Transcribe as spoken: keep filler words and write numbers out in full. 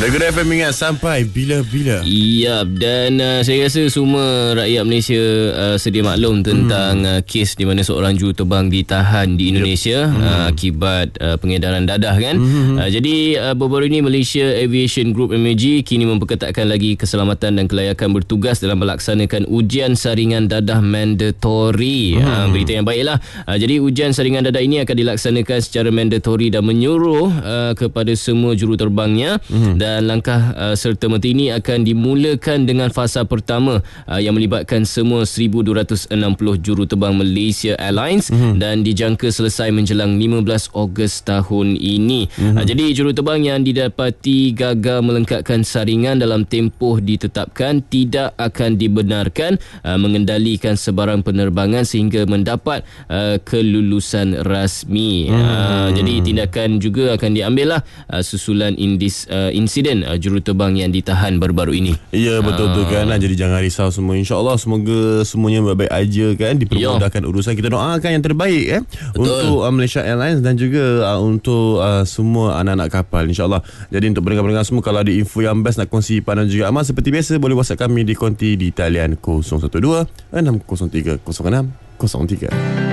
Negara F M ingat sampai bila-bila. Ya, dan uh, saya rasa semua rakyat Malaysia uh, sedia maklum tentang hmm. uh, kes di mana seorang juruterbang ditahan di Indonesia yep. hmm. uh, akibat uh, pengedaran dadah kan. Hmm. Uh, jadi uh, baru-baru ini Malaysia Aviation Group M A G kini memperketatkan lagi keselamatan dan kelayakan bertugas dalam melaksanakan ujian saringan dadah mandatori. Hmm. Uh, berita yang baiklah. Uh, jadi ujian saringan dadah ini akan dilaksanakan secara mandatori dan menyuruh uh, kepada semua juruterbangnya. Hmm. Dan langkah uh, serta-merta ini akan dimulakan dengan fasa pertama uh, yang melibatkan semua seribu dua ratus enam puluh juruterbang Malaysia Airlines mm-hmm. dan dijangka selesai menjelang lima belas Ogos tahun ini. Mm-hmm. Uh, jadi juruterbang yang didapati gagal melengkapkan saringan dalam tempoh ditetapkan tidak akan dibenarkan uh, mengendalikan sebarang penerbangan sehingga mendapat uh, kelulusan rasmi. Mm-hmm. Uh, jadi tindakan juga akan diambil lah uh, susulan indis uh, insiden uh, juruterbang yang ditahan baru-baru ini. Ya, betul-betul kan. Jadi jangan risau semua. InsyaAllah semoga semuanya baik-baik aja kan. Dipermudahkan Yo. urusan. Kita doakan yang terbaik eh untuk uh, Malaysia Airlines dan juga uh, untuk uh, semua anak-anak kapal, insyaAllah. Jadi untuk pendengar-pendengar semua, kalau ada info yang best nak kongsi pandang juga amal, seperti biasa boleh WhatsApp kami di konti di talian kosong satu dua enam kosong tiga kosong enam kosong tiga.